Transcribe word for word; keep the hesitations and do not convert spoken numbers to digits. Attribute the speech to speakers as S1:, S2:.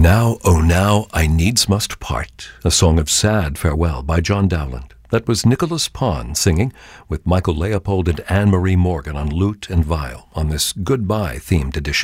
S1: Now, oh now, I needs must part, a song of sad farewell by John Dowland. That was Nicholas Pond singing, with Michael Leopold and Anne-Marie Morgan on lute and viol, on this goodbye-themed edition